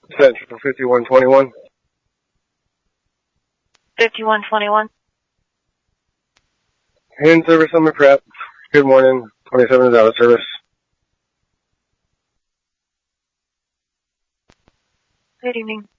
Central for 5121. 5121. In service on my prep. Good morning. 27 is out of service. Good evening.